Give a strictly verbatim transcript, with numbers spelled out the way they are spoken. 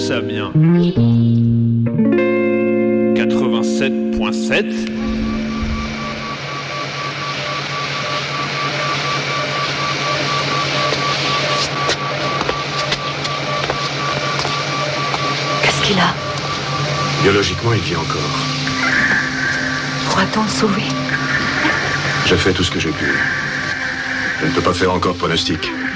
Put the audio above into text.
ça bien. quatre-vingt-sept virgule sept. Qu'est-ce qu'il a? Biologiquement, il vit encore. Pourra-t-on le sauver? J'ai fait tout ce que j'ai pu. Je ne peux pas faire encore de pronostic.